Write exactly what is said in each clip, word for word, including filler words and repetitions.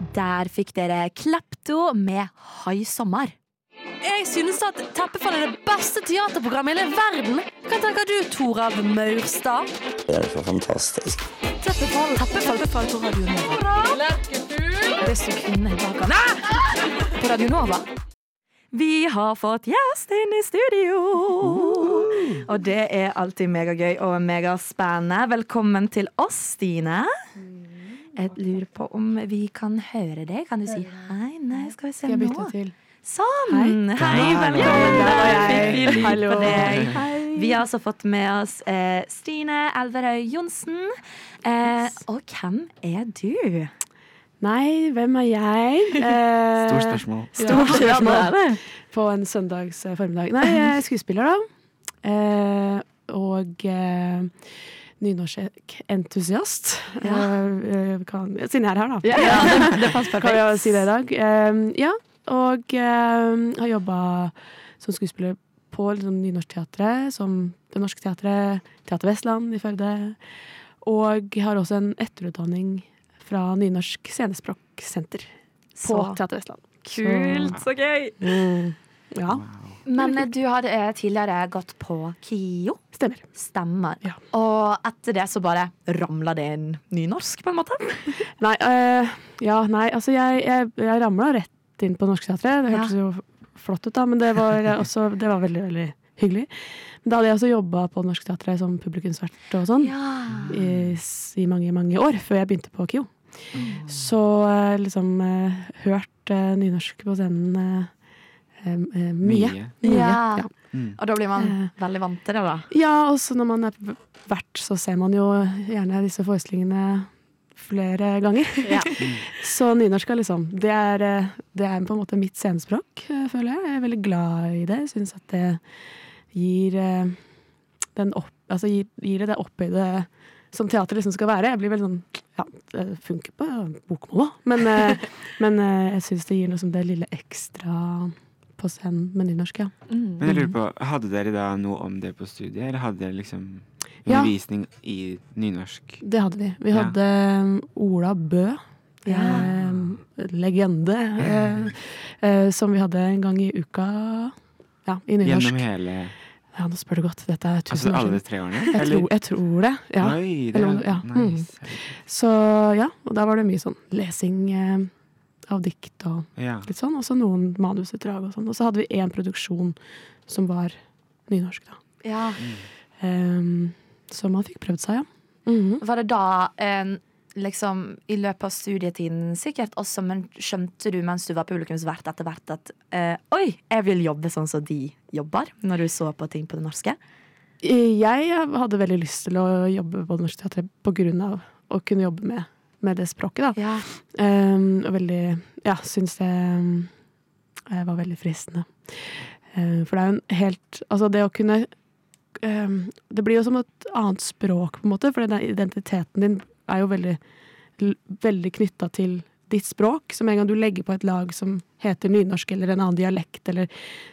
Der fikk dere Klepto med Haisommer. Jeg synes at Teppefall er det beste teaterprogrammet i hele verden. Hva tenker du, Toralv Maurstad? Det er så fantastisk. Teppefall, Teppefall, Teppefall på Radio Nova. Hvis du kunne baka. Nei! På Radio Nova. Vi har fått gjest inn i studio. Og det er alltid megagøy og megaspennende. Velkommen til oss, Stine. Jeg lurer på om vi kan høre deg. Kan du si hei? Nei, skal vi se nå. Skal jeg bytte til? Sånn. Hei, hei velkommen. Der var jeg. Hallo. Hei. Vi har altså fått med oss eh, Stine Elverøy Johnsen. Eh, og hvem er du? Nei, hvem er jeg? Eh, Stort spørsmål. Stort spørsmål. På en søndags formiddag. Nei, jeg er skuespiller da. Eh, og eh, nynorsk-entusiast. Ja. Eh, kan, siden jeg er her da. Ja, ja, det, det passer perfekt. Kan jeg si det i dag. Eh, ja, og eh, har jobbet som skuespiller på liksom, Nynorskteatret, som Det Norske Teatret, Teater Vestland i Førde. Og har også en etterutdanning fra Nynorsk Scenespråksenter på Så Teater Vestland. kult, så gøy. Mm, ja, Men eh, du hadde eh, tidligere gått på KIO. stemmer. Stemmer. Ja. Og etter det så bare ramla det inn nynorsk, på en måte. Nei, øh, ja, nei, altså jeg, jeg, jeg ramla rett inn på Norsk Teatret. Det Ja. hørtes jo flott ut da, men det var også, det var veldig, veldig hyggelig. Men da hadde jeg også jobbet på Norsk Teatret som publikumsvert og sånn, Ja. i, i mange, mange år, før jeg begynte på KIO. Så øh, liksom øh, hørt øh, nynorsk på scenen øh, øh, mye. Mye. Mye, Ja. ja. Mm. Og da blir man Eh. veldig vant til det, da. Ja, og så når man er vert, så ser man jo gjerne disse forestillingene flere ganger. Ja. Så nynorsk er liksom, det er, eh, det er på en måte mitt scenespråk, eh, føler jeg. Jeg er veldig glad i det. Jeg synes at det gir, eh, den opp, altså gir, gir det det opphøyde som teater liksom skal være. Jeg blir veldig sånn, ja, det funker på bokmål da. Men, eh, men eh, jeg synes det gir liksom det lille ekstra på scenen med nynorsk, ja. Mm. Men jeg lurer på, hadde dere da noe om det på studiet, eller hadde dere liksom Ja. undervisning i nynorsk? Det hadde vi. Vi Ja. hadde um, Ola Bø, Ja. eh, legende, eh, eh, som vi hadde en gang i uka, ja, i nynorsk. Gjennom hele, Ja, nå spør du godt. Dette er altså tusen år alle siden. tre årene? Jeg tror, jeg tror det, ja. Oi, det Eller om- er ja. nice. Så ja, og da var det mye sånn lesing eh, av dikt og Ja. litt sånn, og så noen manusutdrag og sånn. Og så hadde vi en produksjon som var nynorsk da. Ja. Um, så man fikk prøvd seg, ja. Mhm. Var det da eh, liksom i løpet av studietiden sikkert også, men skjønte du mens du var publikumsvert etter hvert at eh, oi, jeg vil jobbe sånn som de jobber, når du så på ting på det norske? Jeg hadde veldig lyst til å jobbe på Det Norske Teatret på grunn av å kunne jobbe med, med det språket, da. Ja. Um, og veldig, ja, syns det um, var veldig fristende. Um, for det er jo en helt, altså det å kunne, um, det blir jo som et annet språk på en måte, for den identiteten din er jo veldig, l- veldig knyttet til ditt språk, som en gang du legger på et lag som heter nynorsk eller en annen dialekt, eller,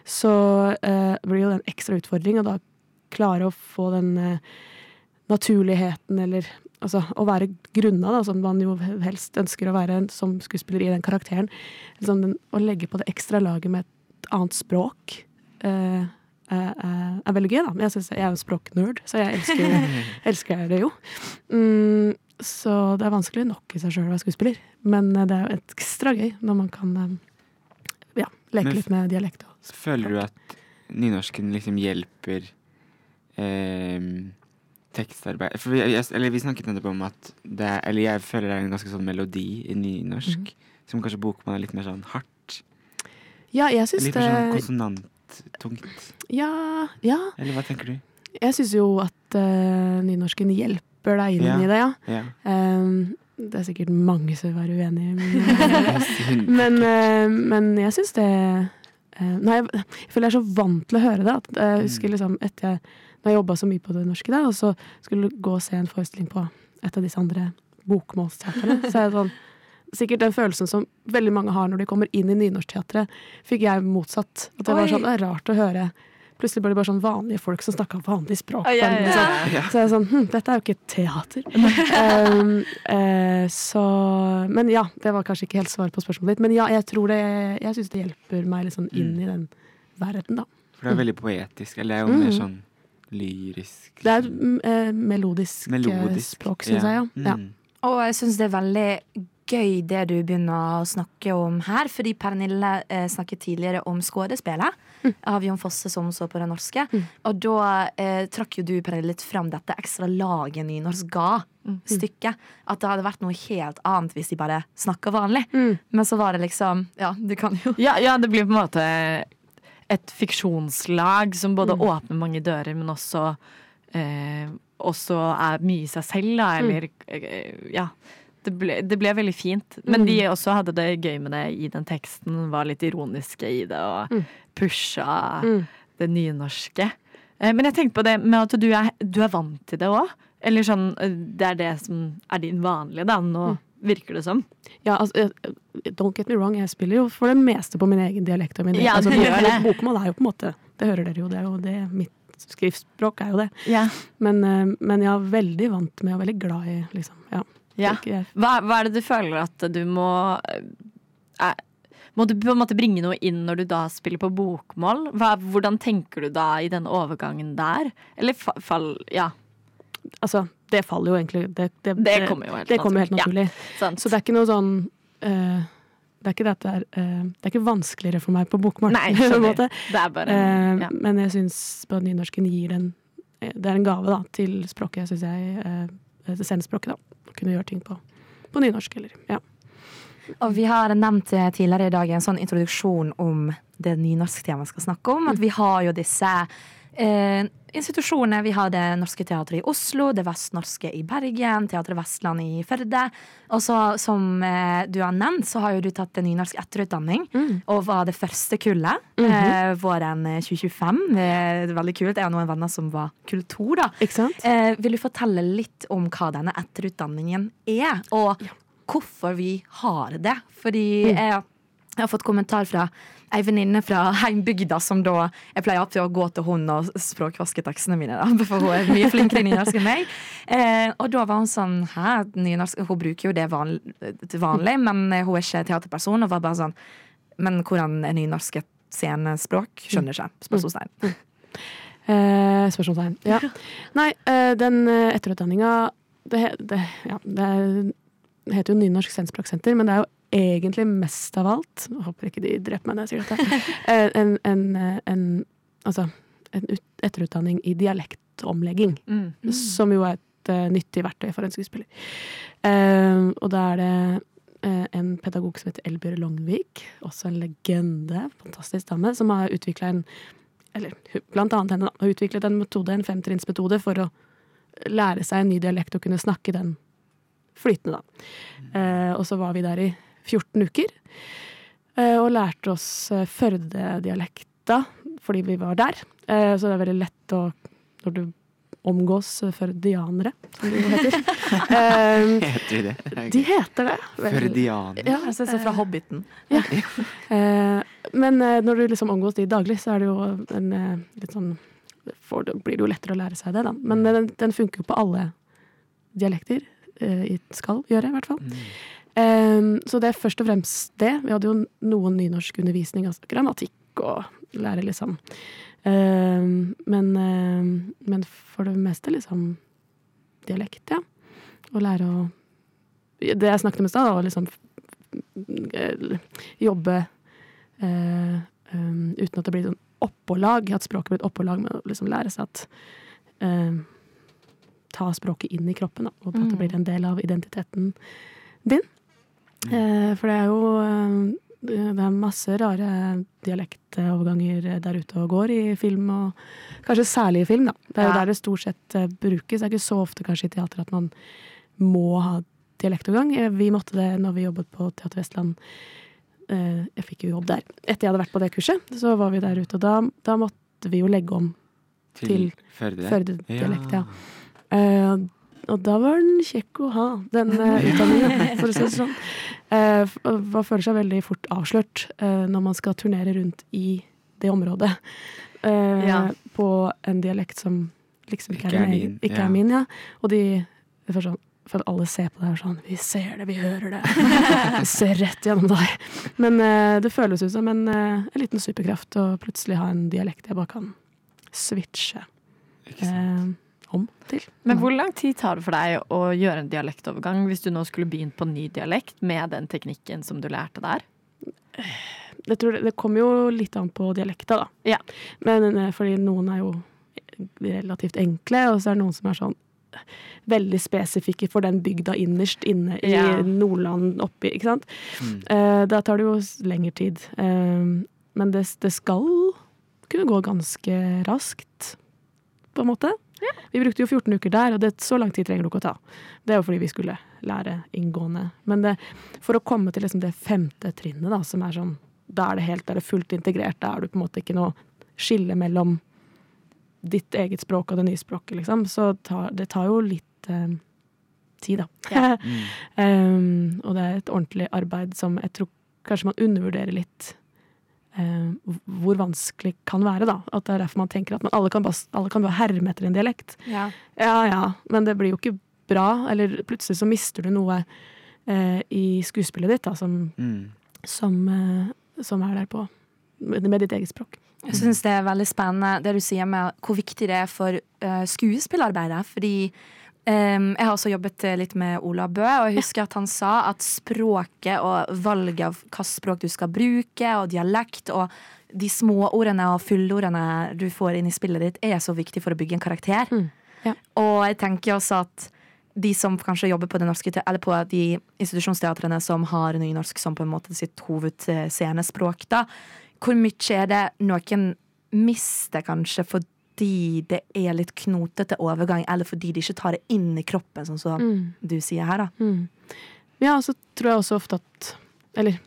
så uh, blir jo det en ekstra utfordring, og da klare å få den uh, naturligheten, eller altså, å være grunna, da, som man jo helst ønsker å være som skuespiller i den karakteren. Liksom den, å legge på det ekstra laget med et annet språk uh, uh, uh, er veldig gøy, da. Men jeg, synes, jeg er jo en språknerd, så jeg elsker, elsker det jo. Mm, så det er vanskelig nok i seg selv å være skuespiller. Men uh, det er jo ekstra gøy når man kan uh, ja, leke Men f- litt med dialekt. Og Føler du at nynorsken liksom hjelper eh, tekstarbeid? For vi, jeg, eller vi snakket nettopp om at det er, eller jeg føler det er en ganske sånn melodi i nynorsk, Mhm. som kanskje bokmål er litt mer sånn hardt. ja, jeg syns Litt det mer sånn konsonanttungt. ja, ja, Eller hva tenker du? jeg syns jo at uh, nynorsken hjelper deg inn Ja. i det, ja. Ja. Um, det er sikkert mange som vil være uenige, men, men, uh, men jeg syns det uh, nei, jeg, jeg føler jeg er så vant til å høre det. At, uh, jeg husker liksom etter jeg, når jeg jobbet så mye på det norske da, og så skulle gå og se en forestilling på et av disse andre bokmålsteaterne, så er det sånn, sikkert den følelsen som veldig mange har når de kommer inn i nynorskteatret, fikk jeg motsatt. At det var Oi. sånn, det er rart å høre plutselig ble det bare sånn vanlige folk som snakket vanlig språk. Ja, ja, ja. Liksom. Ja. Så jeg er sånn, hm, dette er jo ikke teater. um, eh, så, men ja, det var kanskje ikke helt svar på spørsmålet ditt. Men ja, jeg tror det, jeg synes det hjelper meg litt sånn inn i den verden da. For det er veldig poetisk, eller det er jo Mm. mer sånn lyrisk. Det er et eh, melodisk, Melodisk, språk, synes jeg, ja. ja. Mm. Og jeg synes det er veldig gøy det du begynner å snakke om her, fordi Pernille eh, snakket tidligere om skådespillet av Jon Fosse som så på det norske. Mm. Og da eh, trakk jo du, Pernille, litt frem dette ekstra laget nynorsk ga stykket. At det hadde vært noe helt annet hvis de bare snakket vanlig. Mm. Men så var det liksom, ja, du kan jo Ja, ja, det blir på en måte et fiksjonslag som både Mm. åpner mange dører, men også, eh, også er mye i seg selv, da, eller eh, ja. Det ble, det ble veldig fint. Men de også hadde det gøy med det i den teksten, var litt ironiske i det, og Mm. pusha Mm. det nynorske. Eh, men jeg tenkte på det med at du er, du er vant til det òg. Eller sånn, eh, det er det som er din vanlige, da. Nå virker det som. Ja, altså, eh, don't get me wrong, jeg spiller jo for det meste på min egen dialekt. Og min Ja, altså, du gjør det. Bokmål er jo på en måte, det hører dere jo, det er jo det, mitt skriftspråk er jo det. Ja. Men, eh, men jeg er veldig vant med og veldig glad i, liksom, ja. Ja. Det er ikke- Hva, hva er det du føler at du må eh, Må du på en måte bringe noe inn når du da spiller på bokmål? Hva, hvordan tenker du da i den overgangen der? Eller fa, fall Ja, Altså, det faller jo egentlig, det, det, det kommer jo helt det kommer helt naturlig. naturlig. sant. Så det er ikke noe sånn, eh, det er ikke det at det er, eh, det er ikke vanskeligere for meg på bokmål. Nei, på en skjønner. måte. Det er bare Eh, ja. Men jeg synes på nynorsken gir den, eh, det er en gave da, til språket, synes jeg, eh, til sendspråket da, å kunne gjøre ting på, på nynorsk, eller, ja. Og vi har nevnt eh, tidligere i dag en sånn introduksjon om det nynorsk temaet vi skal snakke om. At vi har jo disse eh, institusjonene. Vi har Det Norske Teatret i Oslo, Det Vestnorske i Bergen, Teatret Vestland i Førde. Og så, som eh, du har nevnt, så har jo du tatt en nynorsk etterutdanning. Mm. Og var det første kullet Mhm. eh, våren tjue tjuefem. Eh, Det er veldig kult. Jeg har noen venner som var kull to, da. Ikke sant? Eh, vil du fortelle litt om hva denne etterutdanningen er, og hvorfor vi har det? Fordi Mm. jeg, jeg har fått kommentar fra ei venninne fra heimbygda som da jeg pleier opp til å gå til hun og språkvaske tekstene mine, da, for hun er mye flinkere i nynorsk enn meg. Eh, og da var hun sånn Hæ, nynorsk? Hun bruker jo det van, til vanlig, men hun er ikke teaterperson, og var bare sånn Men hvordan er nynorsk et scenespråk? Skjønner ikke. Spørsmålstegn. Eh, spørsmålstegn. Ja. Nei, eh, den eh, etterutdanninga det, he- det, ja, det, er, det heter jo Nynorsk Sennspråksenter, men det er jo egentlig mest av alt jeg håper ikke de dreper meg når jeg sier dette eh, en, en, eh, en, altså, en ut, etterutdanning i dialektomlegging, Mm. som jo er et eh, nyttig verktøy for en skuespiller. Eh, og da er det eh, en pedagog som heter Elbjørg Longvik, også en legende, fantastisk dame, som har utviklet en eller hun- blant annet henne da, har utviklet en metode, en femtrinnsmetode for å lære seg en ny dialekt og kunne snakke den flytende da. Eh, og så var vi der i fjorten uker eh, og lærte oss eh, Førde-dialekta fordi vi var der. Eh, så det er veldig lett å, når du omgås eh, førdianere, som det jo heter. eh, Heter de det? de heter det. Vel- Førdianer. Ja, Jeg synes det er fra Hobbiten. Eh, men eh, når du liksom omgås de daglig, så er det jo en eh, litt sånn for, Da blir det jo lettere å lære seg det, da. Men eh, den, den funker jo på alle dialekter. Eh, skal gjøre, i hvert fall. Mm. Eh, så det er først og fremst det. Vi hadde jo noen nynorskundervisning, altså grammatikk og lære, liksom. Eh, men, eh, men for det meste, liksom, dialekt, ja. Å lære å Det jeg snakket om i stad, var liksom eh, jobbe eh, um, uten at det blir sånn oppålag, at språket blir et oppålag, med å liksom lære seg at eh, ta språket inn i kroppen, da, og at det blir en del av identiteten din. Eh, for det er jo eh, det er masse rare dialektoverganger der ute og går i film, og kanskje særlig i film, da. Det er jo Ja. der det stort sett eh, brukes. Det er ikke så ofte kanskje i teater at man må ha dialektovergang. Eh, Vi måtte det når vi jobbet på Teater Vestland. Eh, Jeg fikk jo jobb der. Etter jeg hadde vært på det kurset, så var vi der ute, og da, da måtte vi jo legge om Til til Førde? Førde-dialekt, ja. Eh, og da var den kjekk å ha, den uh, utdanningen, for å si det sånn. Uh, man føler seg veldig fort avslørt uh, når man skal turnere rundt i det området uh, Ja. på en dialekt som liksom ikke, Ikke er, er min, din, ikke ja. er min, ja. Og de, det er sånn, for at alle ser på det her sånn, vi ser det, vi hører det, vi ser rett gjennom deg. Men uh, det føles ut som en, uh, en liten superkraft å plutselig ha en dialekt jeg bare kan switche Ikke sant? uh, om til. Men hvor lang tid tar det for deg å gjøre en dialektovergang hvis du nå skulle begynt på ny dialekt med den teknikken som du lærte der? Jeg tror det, det kommer jo litt an på dialekta da. Ja. Men uh, fordi noen er jo relativt enkle, og så er det noen som er sånn veldig spesifikke for den bygda innerst inne i Ja. Nordland oppi, ikke sant? Mm. Uh, da tar det jo lengre tid. Uh, men det, det skal kunne gå ganske raskt, på en måte. Ja. Vi brukte jo fjorten uker der, og det, så lang tid trenger du ikke å ta. Det er jo fordi vi skulle lære inngående. Men det, for å komme til liksom det femte trinnet, da, som er sånn, da er det helt, da er det fullt integrert, da er du på en måte ikke noe skille mellom ditt eget språk og det nye språket, liksom. Så tar, det tar jo litt eh, tid, da. Ja. Mm. um, og det er et ordentlig arbeid som jeg tror kanskje man undervurderer litt eh, hvor vanskelig kan være, da. At det er derfor man tenker at man, alle, kan bare, alle kan bare herme etter en dialekt. Ja. Ja, ja, men det blir jo ikke bra, eller plutselig så mister du noe eh, i skuespillet ditt, da, som, Mm. som, eh, som er der på, med, med ditt eget språk. Jeg synes det er veldig spennende det du sier med hvor viktig det er for uh, skuespillerarbeidet, fordi um, jeg har også jobbet litt med Ola Bø, og jeg husker at han sa at språket og valget av hva språk du skal bruke, og dialekt, og de små ordene og fullordene du får inn i spillet ditt, er så viktig for å bygge en karakter. Mm, ja. Og jeg tenker også at de som kanskje jobber på, det norske, te- eller på de institusjonsteatrene som har nynorsk som på en måte sitt hovedscenespråk, da, hvor mye er det noen mister kanskje fordi det er litt knotete overgang, eller fordi de ikke tar det inn i kroppen, sånn som Mm. du sier her, da. Mm. Ja, og så tror jeg også ofte at eller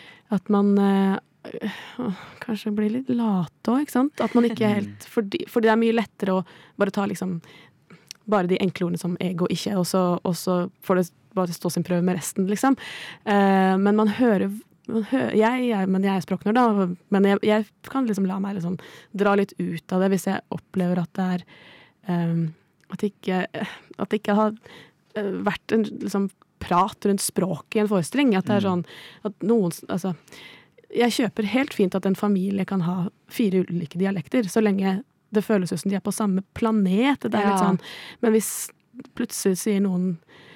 at man eh, øh, kanskje blir litt late òg, ikke sant? At man ikke helt fordi, fordi det er mye lettere å bare ta liksom bare de enkle ordene som ego ikke, og så, og så får det bare stå sin prøve med resten, liksom. Eh, men man hører man hører, jeg, jeg, men jeg er språknerd da, men jeg, jeg kan liksom la meg liksom dra litt ut av det hvis jeg opplever at det er um, at, det ikke, at det ikke har uh, vært en liksom, prat rundt språket i en forestilling. At det er sånn at noen, altså, jeg kjøper helt fint at en familie kan ha fire ulike dialekter, så lenge det føles ut som de er på samme planet. Det er litt Ja. sånn, men hvis plutselig sier noen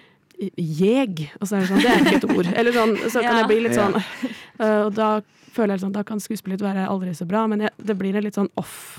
jeg, og så er det sånn, det er ikke et ord. Eller sånn, så kan Ja. jeg bli litt Ja. sånn, uh, og da føler jeg sånn, da kan skuespillet være aldri så bra, men jeg, det blir en litt sånn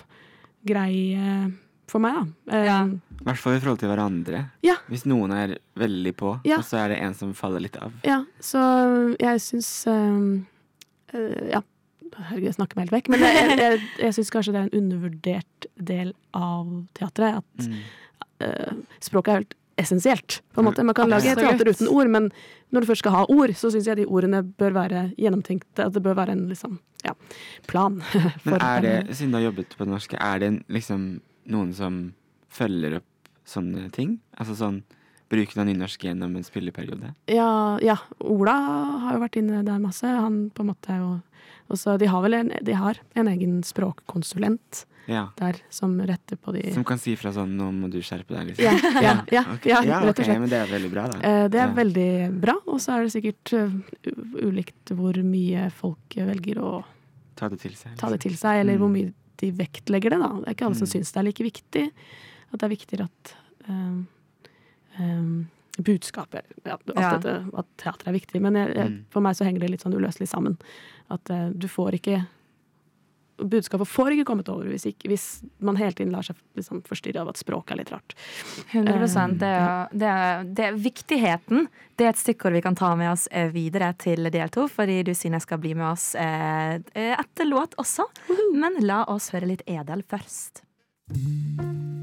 off-greie for meg, da. Uh, Ja. I hvert fall i forhold til hverandre. Ja. Hvis noen er veldig på, Ja. og så er det en som faller litt av. Ja, så jeg syns um, uh, ja, herregud, jeg snakker meg helt vekk, men jeg, jeg, jeg, jeg syns kanskje det er en undervurdert del av teatret, at Mm. uh, språket er helt essensielt, på en måte. Man kan lage Absolutt. teater uten ord, men når du først skal ha ord, så syns jeg de ordene bør være gjennomtenkte, at det bør være en liksom, ja, plan. Men er det, en- siden du har jobbet på det norske, er det liksom noen som følger opp sånne ting? Altså sånn, bruken av nynorsk gjennom en spilleperiode? Ja, ja, Ola har jo vært inne der masse. Han på en måte er jo også, de har vel en, de har en egen språkkonsulent Ja. der som retter på de Som kan si fra sånn, nå må du skjerpe deg, liksom. Ja, ja, ja, Ok. ja, ja, rett og ok, slett. men det er veldig bra, da. Eh, Det er Ja. veldig bra, og så er det sikkert uh, u- ulikt hvor mye folk velger å Ta det til seg. ta det liksom. til seg, eller Mm. hvor mye de vektlegger det, da. Det er ikke alle som Mm. syns det er like viktig. At det er viktigere at um, um, budskapet, ja, at, Ja. dette, at teater er viktig. Men jeg, jeg, Mm. for meg så henger det litt sånn uløselig sammen. At uh, du får ikke budskapet får ikke kommet over hvis, ikke, hvis man hele tiden lar seg liksom, forstyrre av at språket er litt rart. hundre prosent. Um, Det er, det er, det er viktigheten. Det er et stikkord vi kan ta med oss eh, videre til del to, fordi du, Synne, skal bli med oss eh, etter låt også. Men la oss høre litt Edel først.